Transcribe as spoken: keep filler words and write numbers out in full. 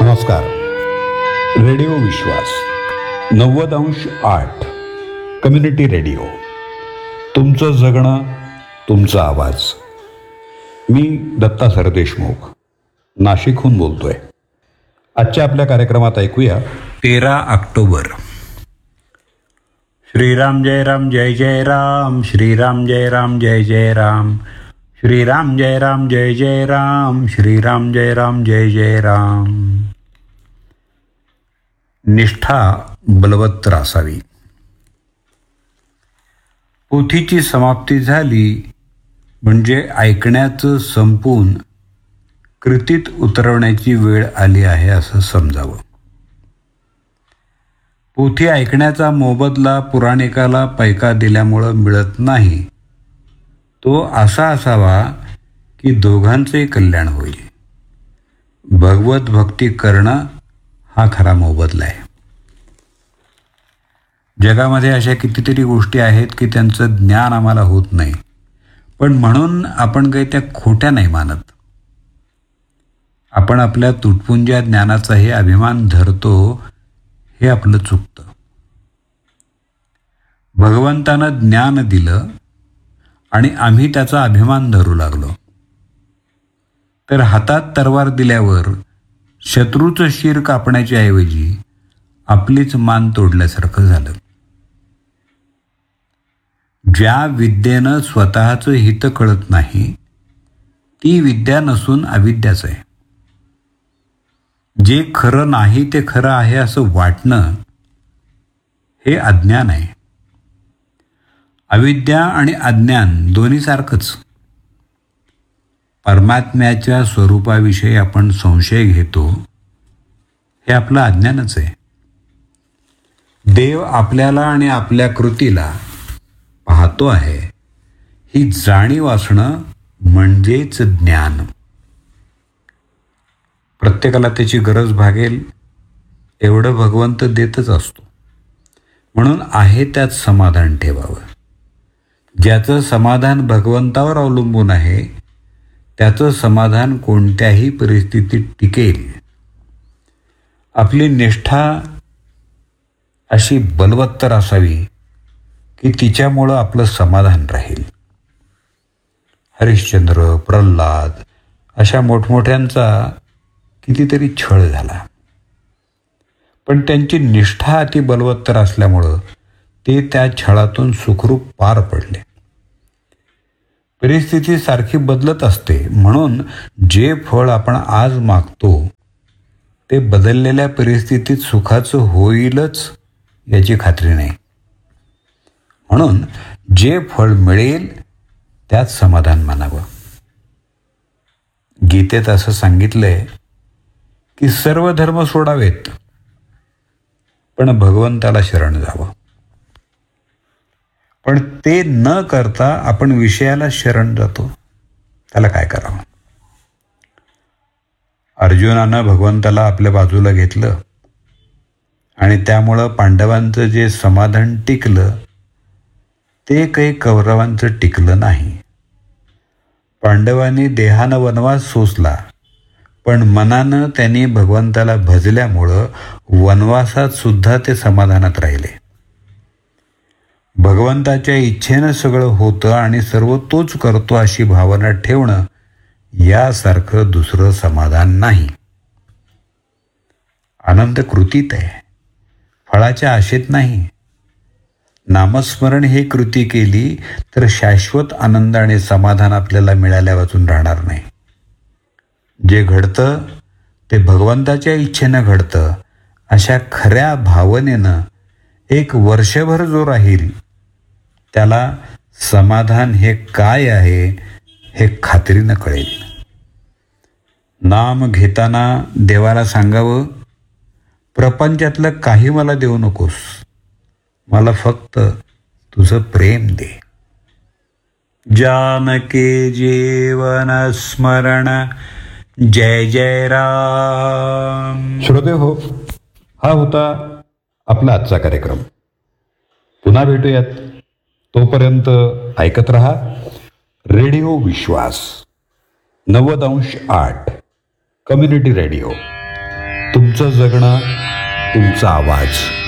नमस्कार. रेडिओ विश्वास नव्वद अंश आठ कम्युनिटी रेडिओ. तुमचं जगणं, तुमचा आवाज. मी दत्ता सरदेशमुख नाशिकहून बोलतोय. आजच्या आपल्या कार्यक्रमात ऐकूया तेरा ऑक्टोबर. श्रीराम जय राम जय जय राम, श्रीराम जय राम जय जय राम, श्रीराम जय राम जय जय राम, श्रीराम जय राम जय जय राम. निष्ठा बलवत्तर असावी. पोथीची समाप्ती झाली म्हणजे ऐकण्याचं संपून कृतीत उतरवण्याची वेळ आली आहे असं समजावं. पोथी ऐकण्याचा मोबदला पुराणिकाला पैका दिल्यामुळं मिळत नाही. तो असा असावा की दोघांचेही कल्याण होईल. भगवत भक्ती करणं हा खरा मोबदला आहे. जगामध्ये अशा कितीतरी गोष्टी आहेत की त्यांचं ज्ञान आम्हाला होत नाही, पण म्हणून आपण काही त्या खोट्या नाही मानत. आपण आपल्या तुटपुंज्या ज्ञानाचाही अभिमान धरतो, हे आपलं चुकतं. भगवंतानं ज्ञान दिलं आणि आम्ही त्याचा अभिमान धरू लागलो, तर हातात तलवार दिल्यावर शत्रूचं शिर कापण्याच्या ऐवजी आपलीच मान तोडल्यासारखं झालं. ज्या विद्येनं स्वतःचं हित कळत नाही ती विद्या नसून अविद्याच आहे. जे खरं नाही ते खरं आहे असं वाटणं हे अज्ञान आहे. अविद्या आणि अज्ञान दोन्ही सारखंच. परमात्म्याच्या स्वरूपाविषयी आपण संशय घेतो, हे आपलं अज्ञानच आहे. देव आपल्याला आणि आपल्या कृतीला पाहतो आहे, ही जाणीव असणं म्हणजेच ज्ञान. प्रत्येकाला त्याची गरज भागेल एवढं भगवंत देतच असतो. म्हणून आहे त्यात समाधान ठेवावं. ज्याचं समाधान भगवंतावर अवलंबून आहे त्याचं समाधान कोणत्याही परिस्थितीत टिकेल. आपली निष्ठा अशी बलवत्तर असावी की तिच्यामुळं आपलं समाधान राहील. हरिश्चंद्र, प्रल्हाद अशा मोठमोठ्यांचा कितीतरी छळ झाला, पण त्यांची निष्ठा अति बलवत्तर असल्यामुळं ते त्या छळातून सुखरूप पार पडले. परिस्थिती सारखी बदलत असते, म्हणून जे फळ आपण आज मागतो ते बदललेल्या परिस्थितीत सुखाचं होईलच याची खात्री नाही. म्हणून जे फळ मिळेल त्यात समाधान मानावं. गीतेत असं सांगितलंय की सर्व धर्म सोडावेत, पण भगवंताला शरण जावं. पण ते न करता आपण विषयाला शरण जातो, त्याला काय करावं? अर्जुनानं भगवंताला आपल्या बाजूला घेतलं आणि त्यामुळं पांडवांचं जे समाधान टिकलं ते काही कौरवांचं टिकलं नाही. पांडवांनी देहानं वनवास सोसला, पण मनानं त्यांनी भगवंताला भजल्यामुळं वनवासात सुद्धा ते समाधानात राहिले. भगवंताच्या इच्छेनं सगळं होतं आणि सर्व तोच करतो अशी भावना ठेवणं यासारखं दुसरं समाधान नाही. आनंद कृतीत आहे, फळाच्या आशेत नाही. नामस्मरण हे कृती केली तर शाश्वत आनंद आणि समाधान आपल्याला मिळाल्या वाचून राहणार नाही. जे घडतं ते भगवंताच्या इच्छेनं घडतं अशा खऱ्या भावनेनं एक वर्षभर जो राहील त्याला समाधान हे काय आहे हे खात्रीनं कळेल. नाम घेताना देवाला सांगावं, प्रपंचातलं काही मला देऊ नकोस, मला फक्त तुझं प्रेम दे. जानके जीवन स्मरण जय जय राम. श्रोते हो, हा होता आपला आजचा कार्यक्रम. पुन्हा भेटूयात. तोपर्यंत ऐकत रहा रेडिओ विश्वास नव्वद अंश आठ कम्युनिटी रेडिओ. तुमचं जगणं, तुमचा आवाज.